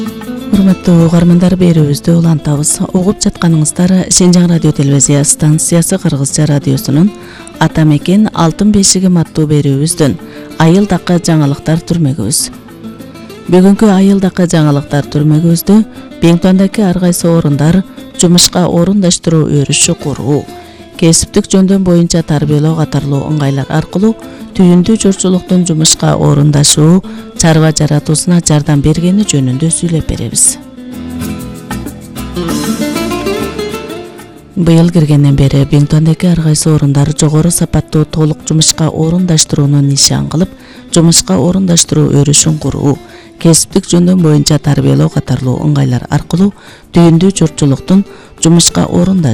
Урматтуу угармандар, берүүбүздү улантабыз. Угуп жатканыңыздар Шинжаң радио телевизия станциясы Кыргызча радиосунун Ата мекен алтын бешигим аттуу берүүбүздөн айылдакы жаңылыктар түрмөгүбүз. Бүгүнкү айылдакы жаңылыктар түрмөгүбүздө Беңтондагы ар кайсы орундар жумушка орундаштыруу өрүшү куруу, кесиптик жөндөм боюнча тарбиялоо катарлуу ыңгайлар аркылуу түйүндүү журчулуктун жумушка орундашуу, чарба жаратуусуна жардам бергени жөнүндө сүйлөп беребиз. Быйыл киргенден бери Беңтондагы ар кайсы орундар жогору сапаттуу толук жумушка орундаштырууну нишан кылып, жумушка орундаштыруу өрүшүн куруу, кесиптик жөндөм боюнча тарбиялоо катарлуу ыңгайлар аркылуу түйүндүү журчулуктун жумушка